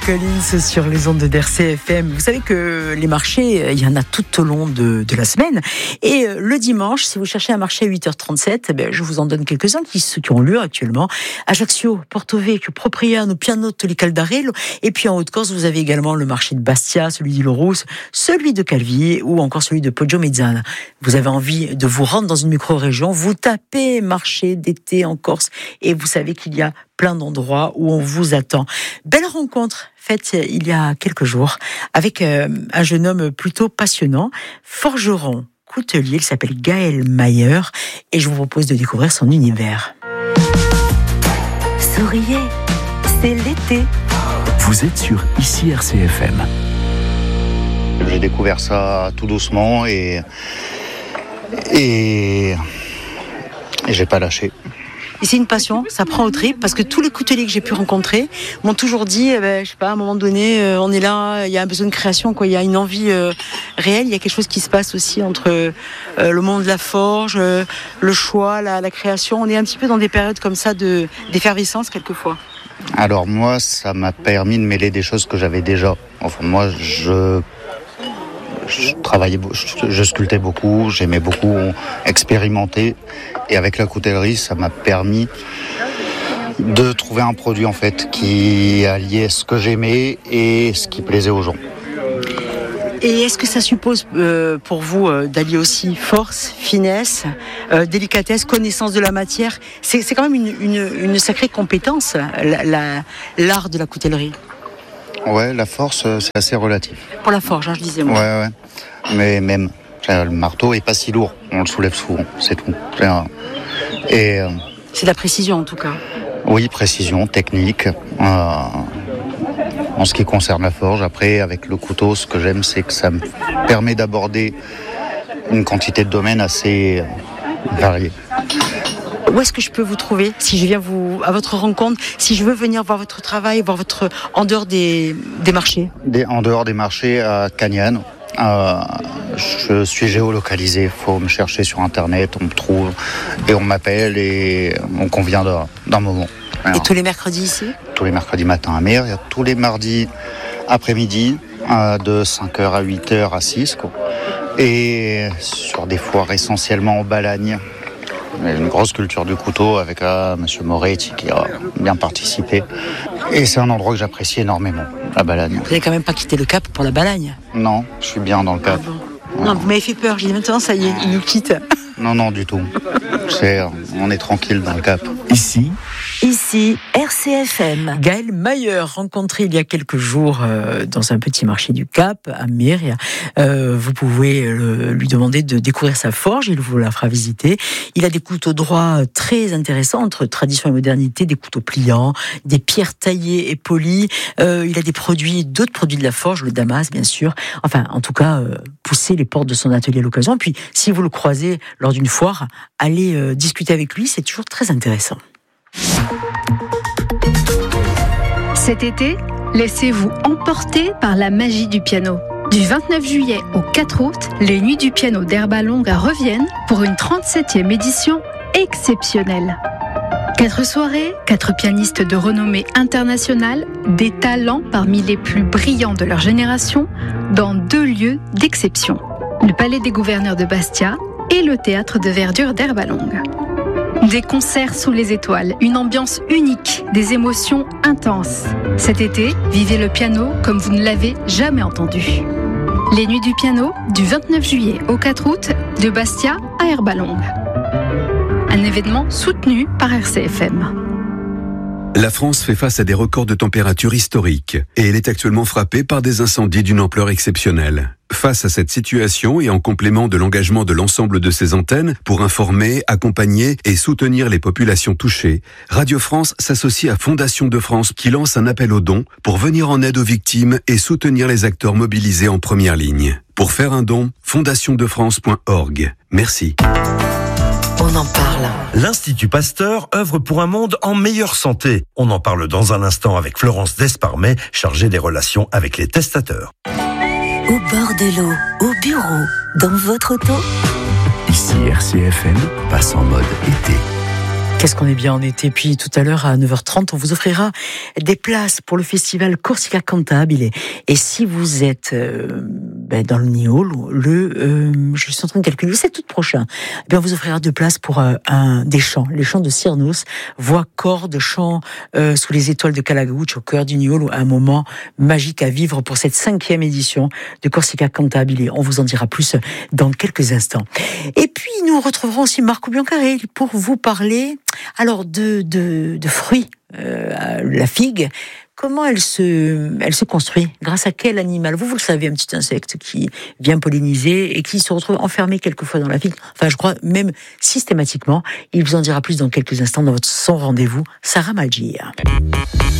Collins sur les ondes d'RCFM. Vous savez que les marchés, il y en a tout au long de la semaine. Et le dimanche, si vous cherchez un marché à 8h37, je vous en donne quelques-uns qui ont lieu actuellement. Ajaccio, Porto Vecchio, Propriano, Pianottoli, Caldarello. Et puis en Haute-Corse, vous avez également le marché de Bastia, celui d'Île-aux-Rousses, celui de Calvi ou encore celui de Poggiomezzana. Vous avez envie de vous rendre dans une micro-région, vous tapez marché d'été en Corse et vous savez qu'il y a plein d'endroits où on vous attend. Belle rencontre faite il y a quelques jours avec un jeune homme plutôt passionnant, forgeron, coutelier, il s'appelle Gaël Mayer et je vous propose de découvrir son univers. Souriez, c'est l'été. Vous êtes sur Ici RCFM. J'ai découvert ça tout doucement et j'ai pas lâché. Et c'est une passion, ça prend au trip, parce que tous les couteliers que j'ai pu rencontrer m'ont toujours dit, je sais pas, à un moment donné, on est là, il y a un besoin de création, quoi, il y a une envie réelle, il y a quelque chose qui se passe aussi entre le monde de la forge, le choix, la création. On est un petit peu dans des périodes comme ça d'effervescence quelquefois. Alors moi, ça m'a permis de mêler des choses que j'avais déjà. Enfin, moi, je travaillais, je sculptais beaucoup, j'aimais beaucoup expérimenter. Et avec la coutellerie, ça m'a permis de trouver un produit en fait qui alliait ce que j'aimais et ce qui plaisait aux gens. Et est-ce que ça suppose pour vous d'allier aussi force, finesse, délicatesse, connaissance de la matière ? C'est quand même une sacrée compétence, l'art de la coutellerie. Ouais, la force, c'est assez relatif. Pour la forge, je disais moi. Ouais. Mais même, le marteau est pas si lourd. On le soulève souvent, c'est tout. C'est de la précision en tout cas. Oui, précision, technique. En ce qui concerne la forge, après, avec le couteau, ce que j'aime, c'est que ça me permet d'aborder une quantité de domaines assez variée. Où est-ce que je peux vous trouver si je viens à votre rencontre, si je veux venir voir votre travail, voir en dehors des marchés ? En dehors des marchés, à Cagnan. Je suis géolocalisé, il faut me chercher sur internet, on me trouve et on m'appelle et on convient d'un moment. Alors, et tous les mercredis ici ? Tous les mercredis matin à Mer, il y a tous les mardis après-midi de 5h à 8h à 6 quoi. Et sur des foires essentiellement en Balagne. Une grosse culture du couteau avec Monsieur Moretti qui a bien participé. Et c'est un endroit que j'apprécie énormément, la Balagne. Vous n'avez quand même pas quitté le Cap pour la Balagne ? Non, je suis bien dans le Cap. Ah bon. Non, vous m'avez fait peur, j'ai dit maintenant ça y est, il nous quitte. Non, du tout. On est tranquille dans le Cap. Ici, RCFM. Gaël Mayer, rencontré il y a quelques jours dans un petit marché du Cap, à Myria. Vous pouvez lui demander de découvrir sa forge, il vous la fera visiter. Il a des couteaux droits très intéressants, entre tradition et modernité, des couteaux pliants, des pierres taillées et polies. Il a d'autres produits de la forge, le damas, bien sûr. Enfin, en tout cas, poussez les portes de son atelier à l'occasion. Puis, si vous le croisez lors d'une foire, allez discuter avec lui, c'est toujours très intéressant. Cet été, laissez-vous emporter par la magie du piano. Du 29 juillet au 4 août, les Nuits du piano d'Herba Longa reviennent pour une 37e édition exceptionnelle. 4 soirées, 4 pianistes de renommée internationale, des talents parmi les plus brillants de leur génération, dans 2 lieux d'exception. Le Palais des Gouverneurs de Bastia et le Théâtre de Verdure d'Herba Longa. Des concerts sous les étoiles, une ambiance unique, des émotions intenses. Cet été, vivez le piano comme vous ne l'avez jamais entendu. Les Nuits du piano, du 29 juillet au 4 août, de Bastia à Herba Longa. Un événement soutenu par RCFM. La France fait face à des records de température historiques et elle est actuellement frappée par des incendies d'une ampleur exceptionnelle. Face à cette situation et en complément de l'engagement de l'ensemble de ses antennes pour informer, accompagner et soutenir les populations touchées, Radio France s'associe à Fondation de France qui lance un appel aux dons pour venir en aide aux victimes et soutenir les acteurs mobilisés en première ligne. Pour faire un don, fondationdefrance.org. Merci. On en parle. L'Institut Pasteur œuvre pour un monde en meilleure santé. On en parle dans un instant avec Florence Desparmet, chargée des relations avec les testateurs. Au bord de l'eau, au bureau, dans votre auto. Ici RCFM passe en mode été. Qu'est-ce qu'on est bien en été. Puis tout à l'heure à 9h30, on vous offrira des places pour le festival Corsica Cantabile. Et si vous êtes dans le Niol, je suis en train de calculer, le 7 août prochain, on vous offrira 2 places pour des chants, les chants de Cyrnos, voix, cordes, chants sous les étoiles de Calagouche au cœur du Niol, un moment magique à vivre pour cette 5e édition de Corsica Cantabile. On vous en dira plus dans quelques instants. Et puis nous retrouverons aussi Marco Biancarelli pour vous parler alors de fruits, la figue. Comment elle se construit? Grâce à quel animal? Vous le savez, un petit insecte qui vient polliniser et qui se retrouve enfermé quelquefois dans la figue. Enfin, je crois même systématiquement. Il vous en dira plus dans quelques instants dans votre son rendez-vous, Sarah Malgir.